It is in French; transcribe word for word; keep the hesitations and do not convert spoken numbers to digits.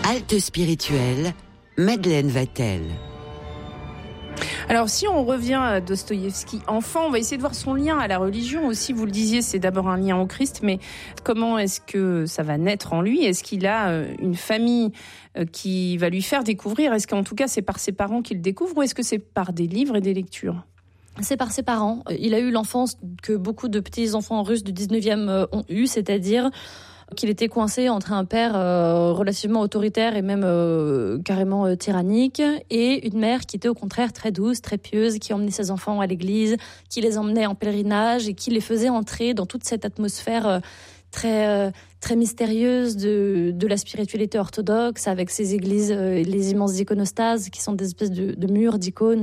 Halte spirituelle, Madeleine Vatel. Alors, si on revient à Dostoïevski enfant, on va essayer de voir son lien à la religion aussi. Vous le disiez, c'est d'abord un lien au Christ, mais comment est-ce que ça va naître en lui ? Est-ce qu'il a une famille qui va lui faire découvrir ? Est-ce qu'en tout cas, c'est par ses parents qu'il découvre ou est-ce que c'est par des livres et des lectures ? C'est par ses parents. Il a eu l'enfance que beaucoup de petits enfants russes du dix-neuvième ont eu, c'est-à-dire qu'il était coincé entre un père euh, relativement autoritaire et même euh, carrément euh, tyrannique et une mère qui était au contraire très douce, très pieuse, qui emmenait ses enfants à l'église, qui les emmenait en pèlerinage et qui les faisait entrer dans toute cette atmosphère euh, très euh, très mystérieuse de de la spiritualité orthodoxe avec ces églises, euh, les immenses iconostases qui sont des espèces de, de murs d'icônes